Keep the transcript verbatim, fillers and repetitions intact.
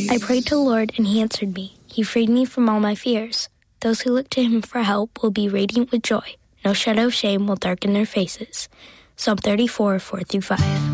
I prayed to the Lord, and he answered me. He freed me from all my fears. Those who look to him for help will be radiant with joy. No shadow of shame will darken their faces. Psalm thirty-four, four through five.